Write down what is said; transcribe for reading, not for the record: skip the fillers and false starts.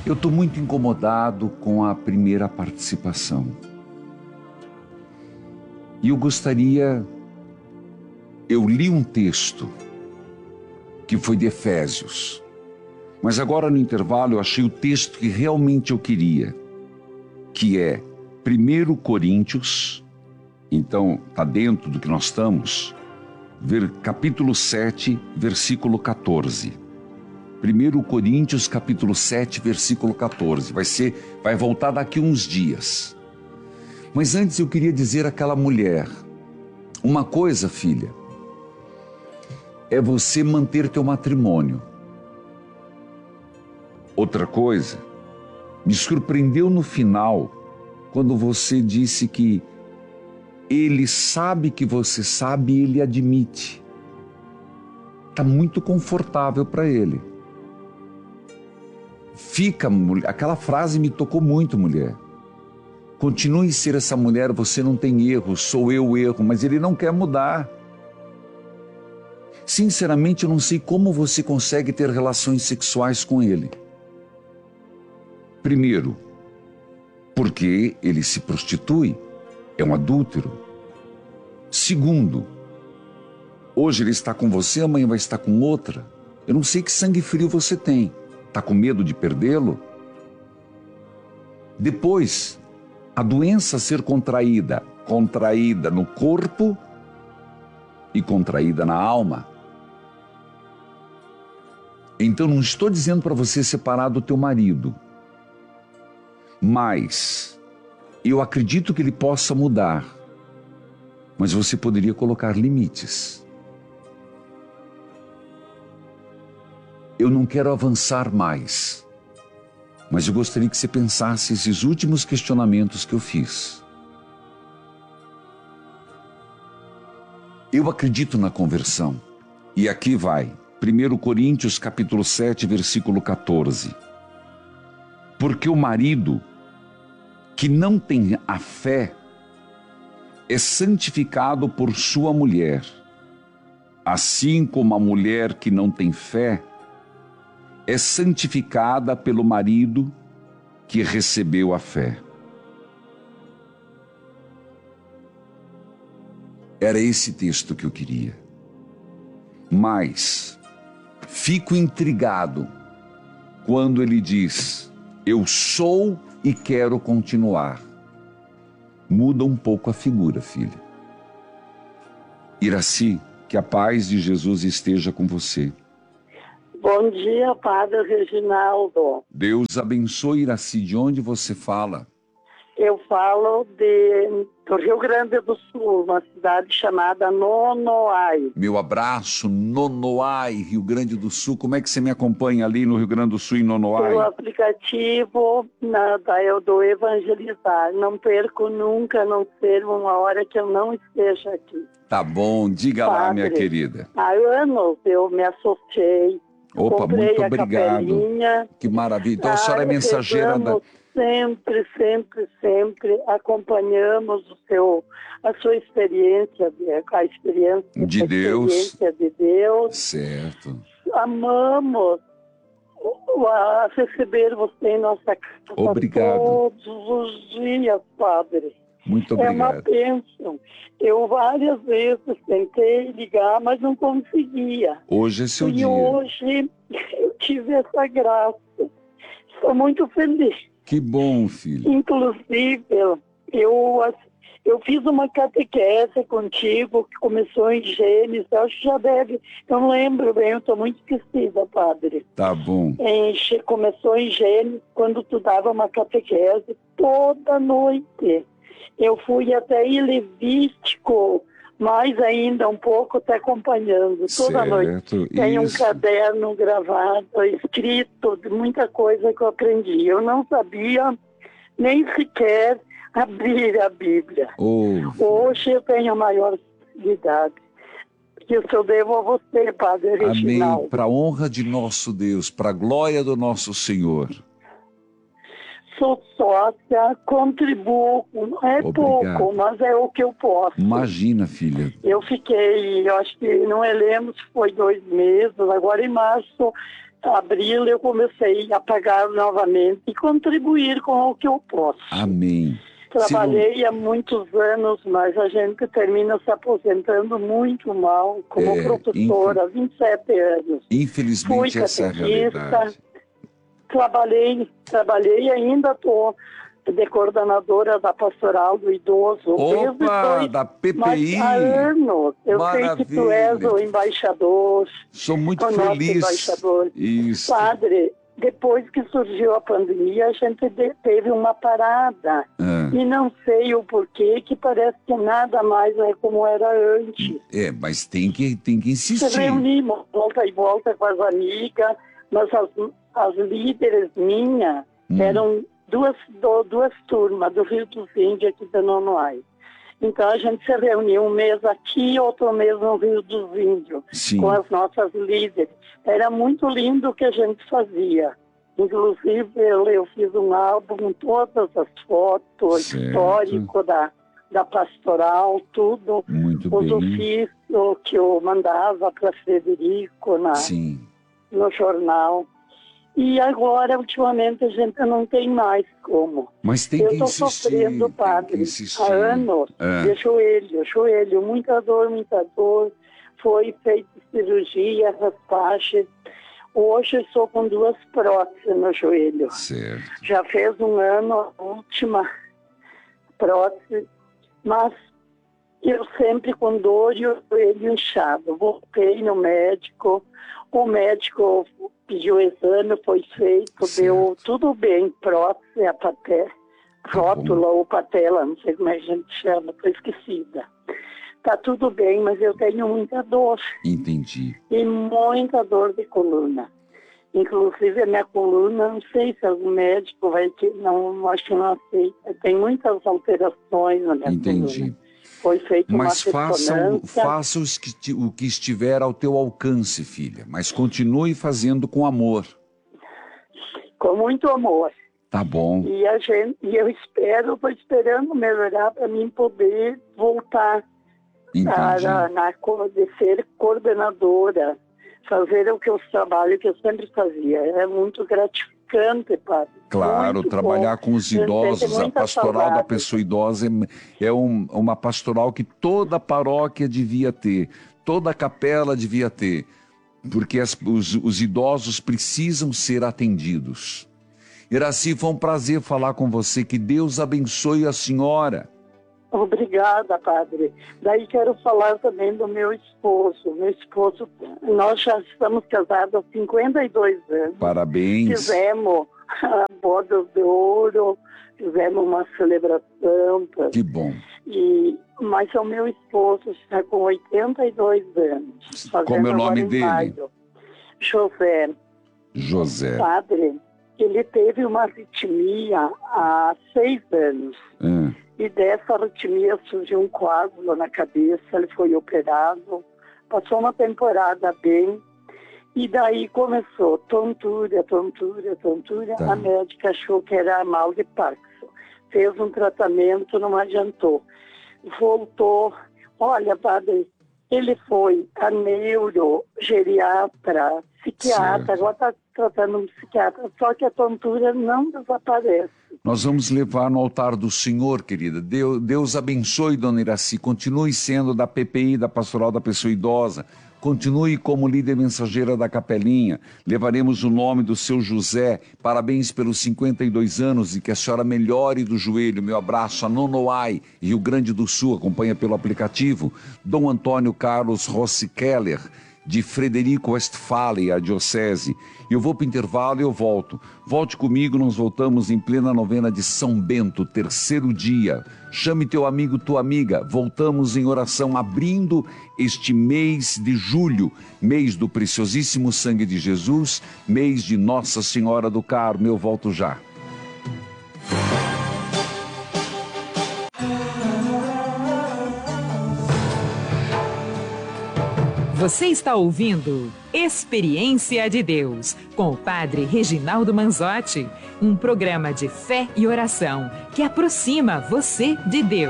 Eu estou muito incomodado com a primeira participação. E eu gostaria... Eu li um texto que foi de Efésios, mas agora no intervalo eu achei o texto que realmente eu queria, que é 1 Coríntios, então está dentro do que nós estamos, capítulo 7, versículo 14. 1 Coríntios, capítulo 7, versículo 14. Vai voltar daqui uns dias. Mas antes eu queria dizer àquela mulher, uma coisa, filha, é você manter teu matrimônio. Outra coisa, me surpreendeu no final, quando você disse que ele sabe que você sabe e ele admite. Está muito confortável para ele. Aquela frase me tocou muito, mulher. Continue a ser essa mulher, você não tem erro, sou eu o erro, mas ele não quer mudar. Sinceramente, eu não sei como você consegue ter relações sexuais com ele. Primeiro, porque ele se prostitui, é um adúltero. Segundo, hoje ele está com você, amanhã vai estar com outra. Eu não sei que sangue frio você tem. Está com medo de perdê-lo? Depois, a doença ser contraída no corpo e contraída na alma. Então não estou dizendo para você separar do teu marido, mas eu acredito que ele possa mudar, mas você poderia colocar limites. Eu não quero avançar mais, mas eu gostaria que você pensasse esses últimos questionamentos que eu fiz. Eu acredito na conversão. E aqui vai, 1 Coríntios capítulo 7, versículo 14. Porque o marido que não tem a fé é santificado por sua mulher, assim como a mulher que não tem fé é santificada pelo marido que recebeu a fé. Era esse texto que eu queria. Mas fico intrigado quando ele diz, eu sou e quero continuar. Muda um pouco a figura, filha. Iraci, que a paz de Jesus esteja com você. Bom dia, Padre Reginaldo. Deus abençoe, Iraci. De onde você fala? Eu falo do Rio Grande do Sul, uma cidade chamada Nonoai. Meu abraço, Nonoai, Rio Grande do Sul. Como é que você me acompanha ali no Rio Grande do Sul, em Nonoai? Pelo aplicativo do Evangelizar. Não perco nunca, não perco uma hora que eu não esteja aqui. Tá bom, diga Padre, lá, minha querida. Há anos eu me associei. Opa, muito obrigado. Capelinha. Que maravilha. Então a senhora é mensageira da... Sempre acompanhamos a sua experiência, a experiência de Deus. Experiência de Deus. Certo. Amamos receber você em nossa casa. Obrigado. Todos os dias, Padre. Muito obrigado. É uma bênção. Eu várias vezes tentei ligar, mas não conseguia. Hoje é seu dia. E hoje eu tive essa graça. Estou muito feliz. Que bom, filho. Inclusive, eu fiz uma catequese contigo, que começou em Gênesis, acho que já deve, não lembro bem, eu estou muito esquecida, Padre. Tá bom. Começou em Gênesis, quando tu dava uma catequese toda noite. Eu fui até em Levítico, mais ainda um pouco te acompanhando, toda noite. Tem um caderno gravado, escrito, de muita coisa que eu aprendi. Eu não sabia nem sequer abrir a Bíblia. Hoje eu tenho a maior facilidade. Isso eu devo a você, Padre Reginaldo. Amém. Para a honra de nosso Deus, para a glória do nosso Senhor. Sou sócia, contribuo, não é pouco, mas é o que eu posso. Imagina, filha. Eu fiquei, eu acho que, não lembro se foi 2 meses, agora em março abril eu comecei a pagar novamente e contribuir com o que eu posso. Amém. Trabalhei há muitos anos, mas a gente termina se aposentando muito mal como professora, há 27 anos. Infelizmente, essa é a realidade. Trabalhei e ainda estou de coordenadora da Pastoral do Idoso. Opa, da PPI! Há anos. Eu Maravilha. sei que tu és o embaixador. Sou muito feliz. Embaixador. Isso. Padre, depois que surgiu a pandemia, a gente teve uma parada. E não sei o porquê, que parece que nada mais é como era antes. Mas tem que insistir. Se reunimos, volta e volta com as amigas, mas as líderes minhas eram duas turmas do Rio dos Índios aqui de Nonoai. Então a gente se reuniu um mês aqui, outro mês no Rio dos Índios, com as nossas líderes. Era muito lindo o que a gente fazia. Inclusive eu fiz um álbum com todas as fotos, histórico da pastoral, tudo. Muito os ofícios que eu mandava para Frederico no jornal. E agora, ultimamente, a gente não tem mais como. Mas tem que insistir. Eu estou sofrendo, padre, há anos, de joelho, muita dor. Foi feita cirurgia, raspagem. Hoje eu estou com 2 próteses no joelho. Certo. Já fez um ano a última prótese, mas eu sempre com dor e o joelho inchado. Voltei no médico, o médico pediu o exame, foi feito, deu tudo bem, prótese, a rótula ou patela, não sei como é que a gente chama, foi esquecida. Tá tudo bem, mas eu tenho muita dor. Entendi. E muita dor de coluna. Inclusive a minha coluna, não sei se algum médico vai ter, não, acho que não aceita. Tem muitas alterações na minha coluna. Foi feita uma ressonância. Faça o que estiver ao teu alcance, filha. Mas continue fazendo com amor. Com muito amor. Tá bom. E eu estou esperando melhorar para mim poder voltar de ser coordenadora, fazer o que eu trabalho que eu sempre fazia. É muito gratificante, padre. Claro, muito trabalhar bom. com os idosos, a pastoral da pessoa idosa é uma pastoral que toda paróquia devia ter, toda capela devia ter, porque os idosos precisam ser atendidos. Iraci, foi um prazer falar com você, que Deus abençoe a senhora. Obrigada, padre. Daí quero falar também do meu esposo. Nós já estamos casados há 52 anos. Parabéns. Fizemos bodas de ouro, fizemos uma celebração. Que bom. Mas o meu esposo está com 82 anos. Como é o nome dele? José. Padre, ele teve uma arritmia há 6 anos. E dessa arritmia surgiu um coágulo na cabeça, ele foi operado, passou uma temporada bem, e daí começou tontura. Tá. A médica achou que era mal de Parkinson. Fez um tratamento, não adiantou. Voltou, olha, padre, ele foi a neurogeriatra, psiquiatra, agora está tratando um psiquiatra, só que a tontura não desaparece. Nós vamos levar no altar do Senhor, querida. Deus abençoe, dona Iraci. Continue sendo da PPI, da Pastoral da Pessoa Idosa. Continue como líder mensageira da Capelinha. Levaremos o nome do seu José. Parabéns pelos 52 anos e que a senhora melhore do joelho. Meu abraço a Nonoai, Rio Grande do Sul. Acompanha pelo aplicativo. Dom Antônio Carlos Rossi Keller, de Frederico Westphalen, a diocese. Eu vou para o intervalo e eu volto. Volte comigo, nós voltamos em plena novena de São Bento, 3º dia. Chame teu amigo, tua amiga. Voltamos em oração abrindo este mês de julho, mês do preciosíssimo sangue de Jesus, mês de Nossa Senhora do Carmo. Eu volto já. Você está ouvindo Experiência de Deus, com o Padre Reginaldo Manzotti, um programa de fé e oração que aproxima você de Deus.